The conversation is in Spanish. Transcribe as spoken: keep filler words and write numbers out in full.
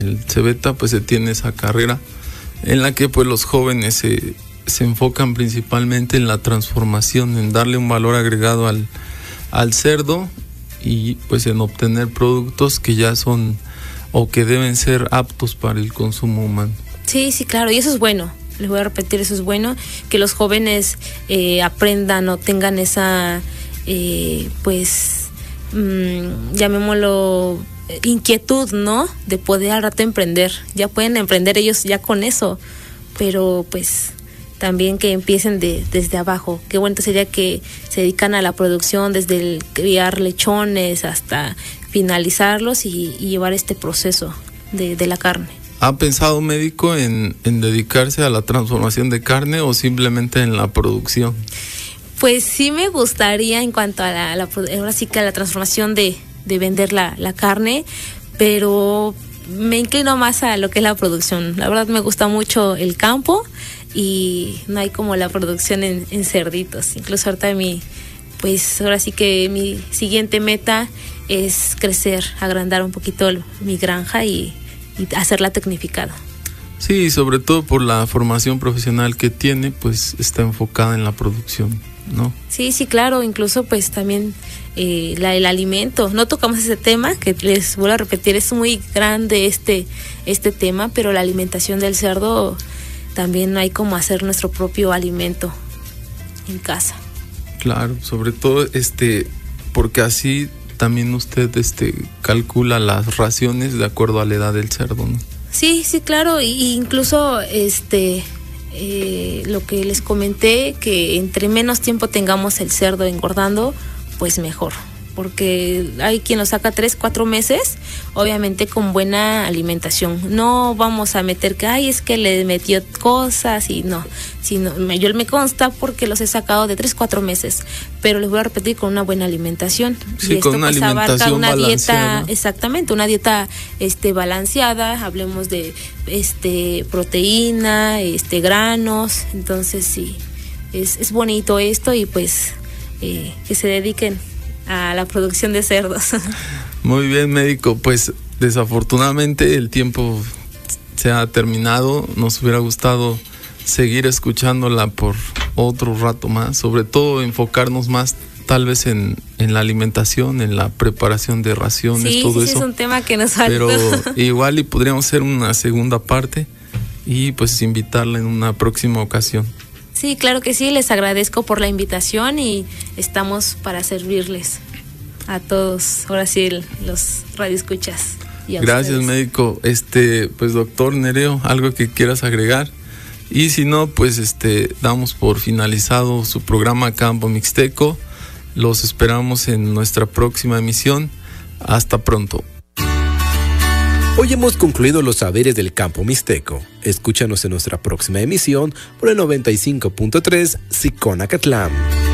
el Cebeta, pues se tiene esa carrera en la que pues los jóvenes se, se enfocan principalmente en la transformación, en darle un valor agregado al, al cerdo y pues en obtener productos que ya son o que deben ser aptos para el consumo humano. Sí, sí, claro, y eso es bueno. Les voy a repetir, eso es bueno, que los jóvenes eh, aprendan o tengan esa, eh, pues, mmm, llamémoslo, inquietud, ¿no? De poder al rato emprender. Ya pueden emprender ellos ya con eso, pero pues también que empiecen de, desde abajo. Qué bueno sería que se dedican a la producción, desde el criar lechones hasta finalizarlos y, y llevar este proceso de, de la carne. ¿Ha pensado, médico, en, en dedicarse a la transformación de carne o simplemente en la producción? Pues sí me gustaría en cuanto a la, la ahora sí que a la transformación de, de vender la, la carne, pero me inclino más a lo que es la producción. La verdad me gusta mucho el campo y no hay como la producción en, en cerditos. Incluso ahorita mi, pues ahora sí que mi siguiente meta es crecer, agrandar un poquito el, mi granja y y hacerla tecnificada. Sí, sobre todo por la formación profesional que tiene, pues está enfocada en la producción, ¿no? Sí, sí, claro, incluso pues también eh, la, el alimento. No tocamos ese tema, que les vuelvo a repetir, es muy grande este, este tema, pero la alimentación del cerdo también hay como hacer nuestro propio alimento en casa. Claro, sobre todo este, porque así también usted este calcula las raciones de acuerdo a la edad del cerdo, ¿no? Sí, sí, claro, y incluso este eh, lo que les comenté, que entre menos tiempo tengamos el cerdo engordando, pues mejor, porque hay quien lo saca tres, cuatro meses, obviamente con buena alimentación. No vamos a meter que, ay, es que le metió cosas y no, sino, yo me consta porque los he sacado de tres, cuatro meses, pero les voy a repetir con una buena alimentación. Sí, y esto con una pues alimentación abarca una balanceada. dieta, exactamente, una dieta este balanceada, hablemos de este proteína, este granos, entonces sí, es, es bonito esto y pues eh, que se dediquen a la producción de cerdos. Muy bien, médico, pues desafortunadamente el tiempo se ha terminado. Nos hubiera gustado seguir escuchándola por otro rato más, sobre todo enfocarnos más tal vez en, en la alimentación, en la preparación de raciones, sí, todo sí, eso. Sí, es un tema que nos falta. Pero igual y podríamos hacer una segunda parte y pues invitarla en una próxima ocasión. Sí, claro que sí, les agradezco por la invitación y estamos para servirles a todos, ahora sí, los radioescuchas. Y a Gracias, ustedes. Médico. Este, pues doctor Nereo, algo que quieras agregar. Y si no, pues este, damos por finalizado su programa Campo Mixteco. Los esperamos en nuestra próxima emisión. Hasta pronto. Hoy hemos concluido los saberes del campo mixteco. Escúchanos en nuestra próxima emisión por el noventa y cinco punto tres Sicona Catlán.